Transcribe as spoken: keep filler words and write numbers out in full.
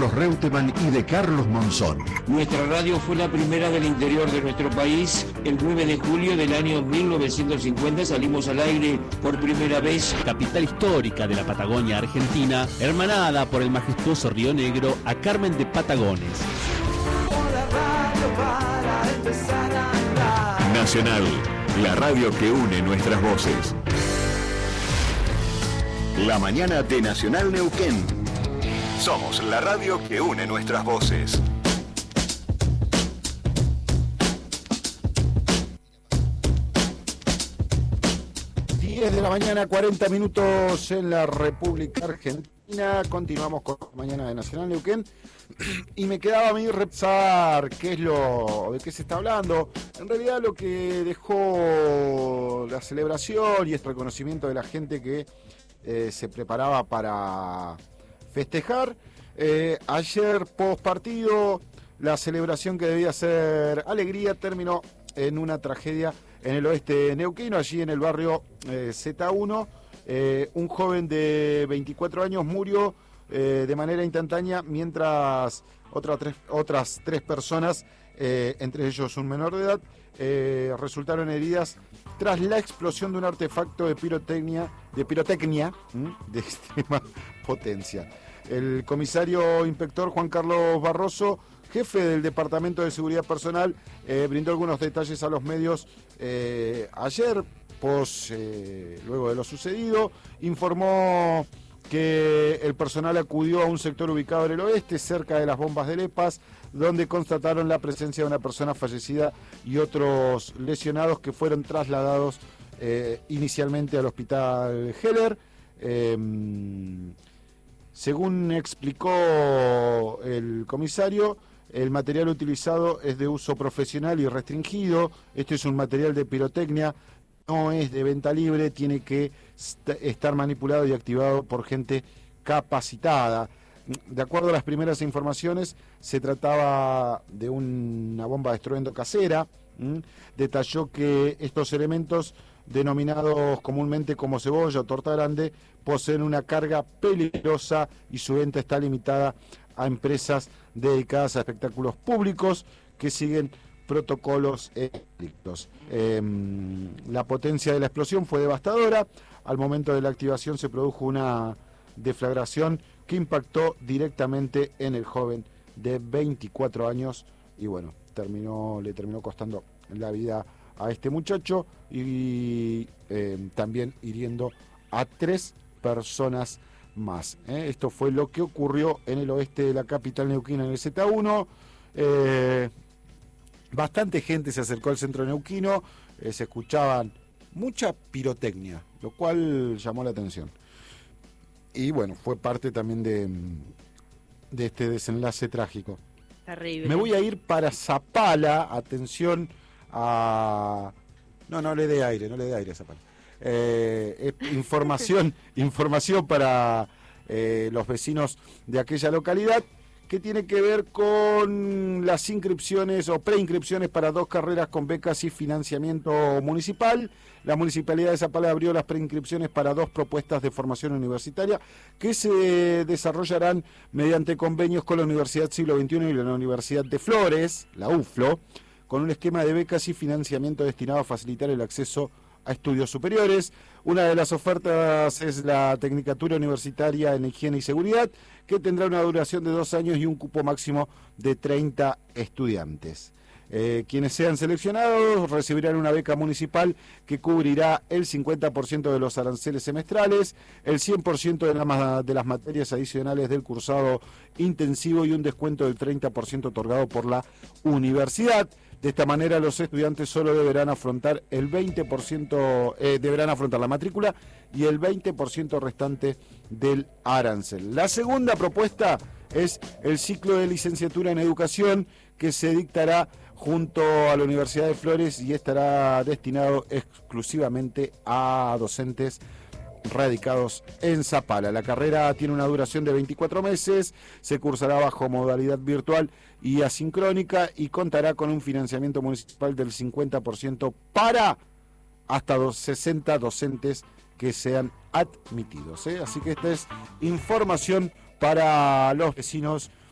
Carlos Reutemann y de Carlos Monzón. Nuestra radio fue la primera del interior de nuestro país. El nueve de julio del año mil novecientos cincuenta salimos al aire por primera vez. Capital histórica de la Patagonia Argentina, hermanada por el majestuoso Río Negro a Carmen de Patagones. Nacional, la radio que une nuestras voces. La mañana de Nacional Neuquén. Somos la radio que une nuestras voces. diez de la mañana, cuarenta minutos en la República Argentina. Continuamos con la mañana de Nacional Neuquén. Y me quedaba a mí repasar qué es lo de qué se está hablando. En realidad lo que dejó la celebración y este reconocimiento de la gente que eh, se preparaba para festejar. Eh, ayer post partido, la celebración que debía ser alegría terminó en una tragedia en el oeste neuquino, allí en el barrio eh, Z uno. Eh, un joven de veinticuatro años murió eh, de manera instantánea, mientras otra tres, otras tres personas, eh, entre ellos un menor de edad, eh, resultaron heridas tras la explosión de un artefacto de pirotecnia, de pirotecnia ¿m? de extrema potencia. El comisario inspector Juan Carlos Barroso, jefe del Departamento de Seguridad Personal, eh, brindó algunos detalles a los medios eh, ayer, pos, eh, luego de lo sucedido. Informó que el personal acudió a un sector ubicado en el oeste, cerca de las bombas de Lepas, donde constataron la presencia de una persona fallecida y otros lesionados que fueron trasladados eh, inicialmente al hospital Heller. Eh, según explicó el comisario, el material utilizado es de uso profesional y restringido. Este es un material de pirotecnia, no es de venta libre, tiene que estar manipulado y activado por gente capacitada. De acuerdo a las primeras informaciones, se trataba de una bomba de estruendo casera. ¿Mm? Detalló que estos elementos, denominados comúnmente como cebolla o torta grande, poseen una carga peligrosa y su venta está limitada a empresas dedicadas a espectáculos públicos que siguen protocolos estrictos. Eh, la potencia de la explosión fue devastadora. Al momento de la activación se produjo una deflagración que impactó directamente en el joven de veinticuatro años y bueno, terminó, le terminó costando la vida a este muchacho y eh, también hiriendo a tres personas más. ¿eh? Esto fue lo que ocurrió en el oeste de la capital neuquina, en el Z uno. Eh, bastante gente se acercó al centro neuquino, eh, se escuchaban mucha pirotecnia, lo cual llamó la atención. Y bueno, fue parte también de, de este desenlace trágico. Terrible. Me voy a ir para Zapala, atención a... No, no le dé aire, no le dé aire a Zapala. Eh, información, información para eh, los vecinos de aquella localidad, que tiene que ver con las inscripciones o preinscripciones para dos carreras con becas y financiamiento municipal. La Municipalidad de Zapala abrió las preinscripciones para dos propuestas de formación universitaria que se desarrollarán mediante convenios con la Universidad Siglo veintiuno y la Universidad de Flores, la U F L O, con un esquema de becas y financiamiento destinado a facilitar el acceso a estudios superiores. Una de las ofertas es la Tecnicatura Universitaria en Higiene y Seguridad, que tendrá una duración de dos años y un cupo máximo de treinta estudiantes. Eh, quienes sean seleccionados recibirán una beca municipal que cubrirá el cincuenta por ciento de los aranceles semestrales, el cien por ciento de, la, de las materias adicionales del cursado intensivo y un descuento del treinta por ciento otorgado por la universidad. De esta manera, los estudiantes solo deberán afrontar el veinte por ciento, eh, deberán afrontar la matrícula y el veinte por ciento restante del arancel. La segunda propuesta es el ciclo de licenciatura en educación, que se dictará junto a la Universidad de Flores y estará destinado exclusivamente a docentes radicados en Zapala. La carrera tiene una duración de veinticuatro meses, se cursará bajo modalidad virtual y asincrónica y contará con un financiamiento municipal del cincuenta por ciento para hasta los sesenta docentes que sean admitidos. ¿eh? Así que esta es información para los vecinos